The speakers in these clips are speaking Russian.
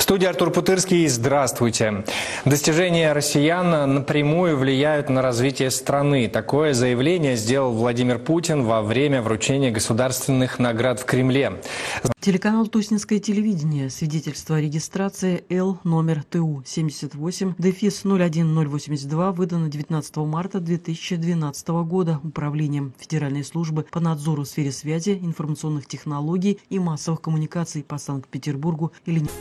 студии Артур Путырский. Здравствуйте. Достижения россиян напрямую влияют на развитие страны. Такое заявление сделал Владимир Путин во время вручения государственных наград в Кремле. Телеканал «Тоснинское телевидение». Свидетельство о регистрации Л номер ТУ 78-01082 выдано 19 марта 2012 года Управлением Федеральной службы по надзору в сфере связи, информационных технологий и массовых коммуникаций по Санкт-Петербургу и Ленинграду.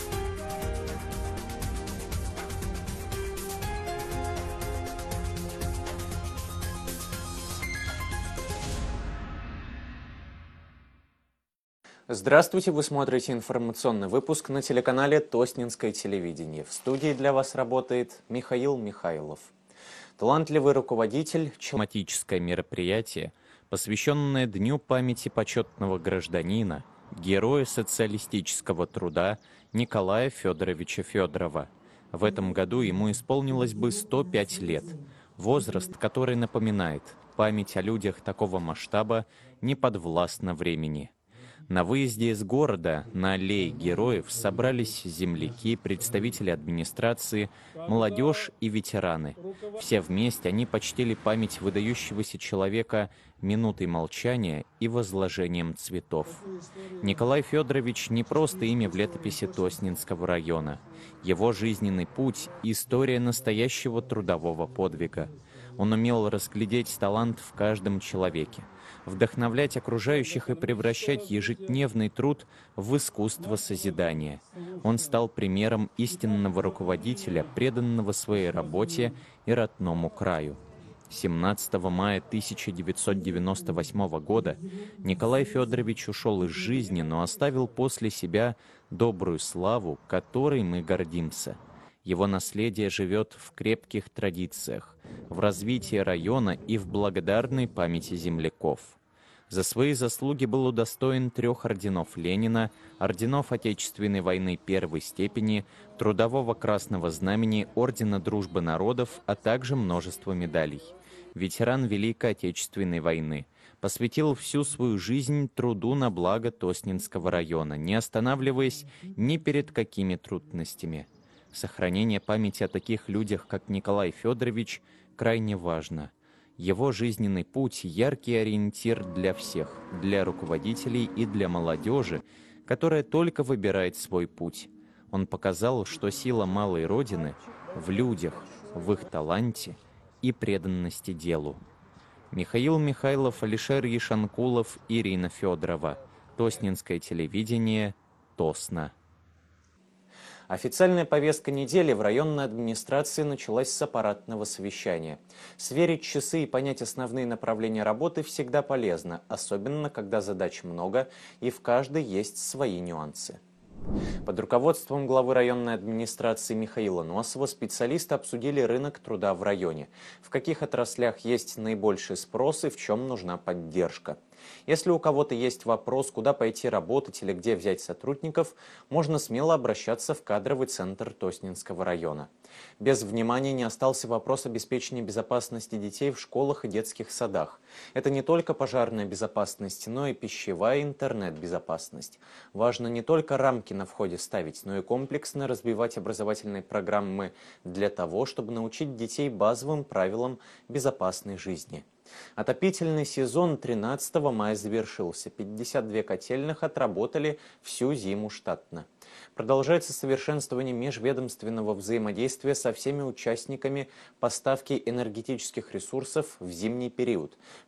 Здравствуйте, вы смотрите информационный выпуск на телеканале «Тоснинское телевидение». В студии для вас работает Михаил Михайлов. Талантливый руководитель. Тематическое мероприятие, посвященное Дню памяти почетного гражданина, героя социалистического труда Николая Федоровича Федорова. В этом году ему исполнилось бы 105 лет. Возраст, который напоминает, память о людях такого масштаба не подвластна времени. На выезде из города на аллее героев собрались земляки, представители администрации, молодежь и ветераны. Все вместе они почтили память выдающегося человека минутой молчания и возложением цветов. Николай Федорович не просто имя в летописи Тоснинского района. Его жизненный путь – история настоящего трудового подвига. Он умел разглядеть талант в каждом человеке, вдохновлять окружающих и превращать ежедневный труд в искусство созидания. Он стал примером истинного руководителя, преданного своей работе и родному краю. 17 мая 1998 года Николай Федорович ушел из жизни, но оставил после себя добрую славу, которой мы гордимся. Его наследие живет в крепких традициях, в развитии района и в благодарной памяти земляков. За свои заслуги был удостоен 3 орденов Ленина, орденов Отечественной войны первой степени, Трудового Красного Знамени, Ордена Дружбы Народов, а также множество медалей. Ветеран Великой Отечественной войны. Посвятил всю свою жизнь труду на благо Тоснинского района, не останавливаясь ни перед какими трудностями. Сохранение памяти о таких людях, как Николай Федорович, крайне важно. Его жизненный путь – яркий ориентир для всех, для руководителей и для молодежи, которая только выбирает свой путь. Он показал, что сила малой Родины в людях, в их таланте и преданности делу. Михаил Михайлов, Алишер Ешанкулов, Ирина Федорова. Тоснинское телевидение. Тосно. Официальная повестка недели в районной администрации началась с аппаратного совещания. Сверить часы и понять основные направления работы всегда полезно, особенно когда задач много и в каждой есть свои нюансы. Под руководством главы районной администрации Михаила Носова специалисты обсудили рынок труда в районе, в каких отраслях есть наибольший спрос и в чем нужна поддержка. Если у кого-то есть вопрос, куда пойти работать или где взять сотрудников, можно смело обращаться в кадровый центр Тоснинского района. Без внимания не остался вопрос обеспечения безопасности детей в школах и детских садах. Это не только пожарная безопасность, но и пищевая и интернет-безопасность. Важно не только рамки на входе ставить, но и комплексно развивать образовательные программы для того, чтобы научить детей базовым правилам безопасной жизни. Отопительный сезон 13 мая завершился. 52 котельных отработали всю зиму штатно. Продолжается совершенствование межведомственного взаимодействия со всеми участниками поставки энергетических ресурсов в зимний период,